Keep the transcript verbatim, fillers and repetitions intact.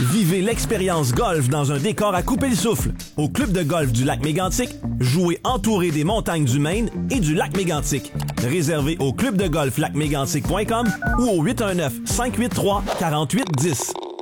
Vivez l'expérience golf dans un décor à couper le souffle. Au Club de golf du Lac-Mégantic, jouez entouré des montagnes du Maine et du Lac-Mégantic. Réservé au club de golf lac mégantic point com ou au huit un neuf, cinq huit trois, quatre huit un zéro.